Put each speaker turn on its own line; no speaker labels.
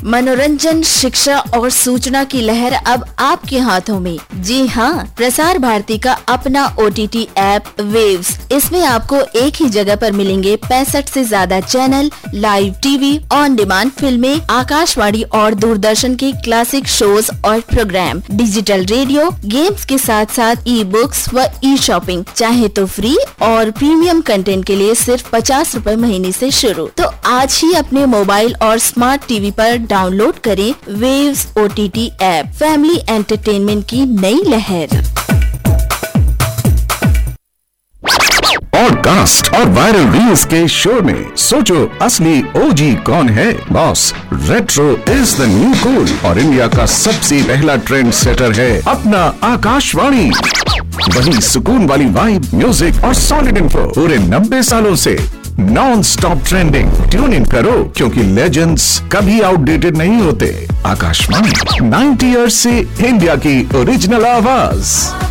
मनोरंजन, शिक्षा और सूचना की लहर अब आपके हाथों में। जी हाँ, प्रसार भारती का अपना OTT ऐप वेव्स। इसमें आपको एक ही जगह पर मिलेंगे 65 से ज्यादा channel, live TV, on demand फिल्में, आकाशवाणी और दूरदर्शन के क्लासिक शोज और प्रोग्राम, डिजिटल रेडियो, गेम्स के साथ साथ ई-बुक्स व ई-शॉपिंग। चाहे तो फ्री और प्रीमियम कंटेंट के लिए सिर्फ 50 रूपए महीने से शुरू। तो आज ही अपने मोबाइल और स्मार्ट टीवी पर डाउनलोड करें waves OTT app. Family entertainment की नई लहर।
पॉडकास्ट और वायरल रील्स के शो में सोचो असली OG कौन है। Boss, retro is the new cool और इंडिया का सबसे पहला ट्रेंड सेटर है अपना आकाशवाणी। वही सुकून वाली वाइब, म्यूजिक और सॉलिड इन्फो पूरे 90 सालों से non stop trending. Tune in करो क्योंकि लेजेंड्स कभी आउटडेटेड नहीं होते। आकाशवाणी 90 ईयर्स से इंडिया की ओरिजिनल आवाज।